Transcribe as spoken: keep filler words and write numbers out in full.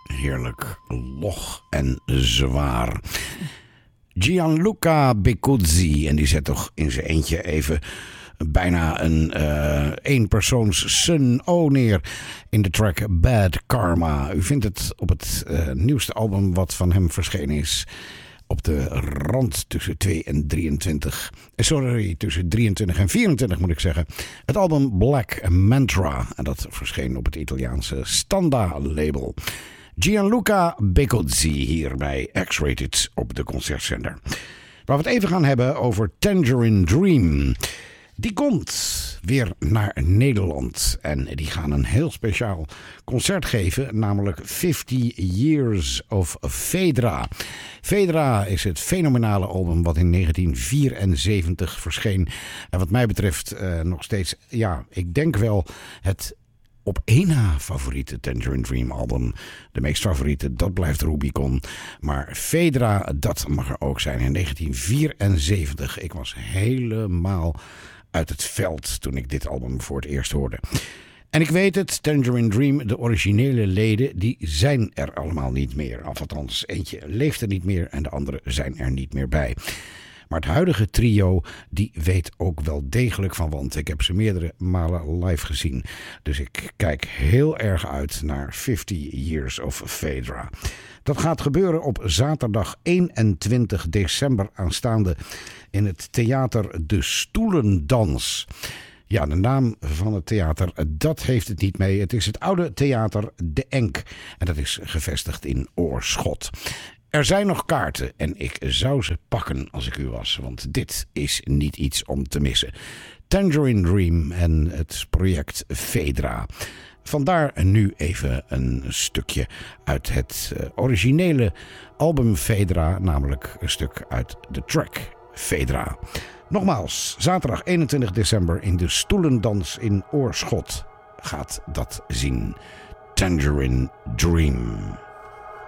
Heerlijk, log en zwaar. Gianluca Beccuzzi, en die zet toch in zijn eentje even bijna een uh, eenpersoons Sun O neer in de track Bad Karma. U vindt het op het uh, nieuwste album wat van hem verschenen is. Op de rand tussen twee en drieëntwintig. Sorry, tussen drieëntwintig en vierentwintig moet ik zeggen. Het album Black Mantra. En dat verscheen op het Italiaanse Standa label. Gianluca Beccuzzi hier bij X-Rated op de concertzender. Waar we het even gaan hebben over Tangerine Dream. Die komt weer naar Nederland en die gaan een heel speciaal concert geven, namelijk fifty years of Fedra. Fedra is het fenomenale album wat in negentien vierenzeventig verscheen en wat mij betreft uh, nog steeds, ja, ik denk wel het op één na favoriete Tangerine Dream album. De meest favoriete, dat blijft Rubicon. Maar Fedra, dat mag er ook zijn in negentien vierenzeventig. Ik was helemaal uit het veld toen ik dit album voor het eerst hoorde. En ik weet het, Tangerine Dream, de originele leden, die zijn er allemaal niet meer. Of althans, eentje leeft er niet meer en de anderen zijn er niet meer bij. Maar het huidige trio, die weet ook wel degelijk van, want ik heb ze meerdere malen live gezien. Dus ik kijk heel erg uit naar fifty years of Fedra. Dat gaat gebeuren op zaterdag eenentwintig december aanstaande in het theater De Stoelendans. Ja, de naam van het theater, dat heeft het niet mee. Het is het oude theater De Enk en dat is gevestigd in Oorschot. Er zijn nog kaarten en ik zou ze pakken als ik u was, want dit is niet iets om te missen. Tangerine Dream en het project Fedra. Vandaar nu even een stukje uit het originele album Fedra, namelijk een stuk uit de track Fedra. Nogmaals, zaterdag eenentwintig december in de Stoelendans in Oorschot gaat dat zien. Tangerine Dream.